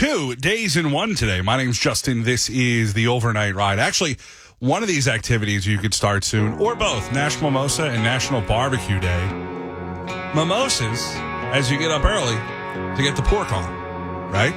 2 days in one today. My name's Justin. This is the Overnight Ride. Actually, one of these activities you could start soon, or both, National Mimosa and National Barbecue Day. Mimosas, as you get up early to get the pork on, right?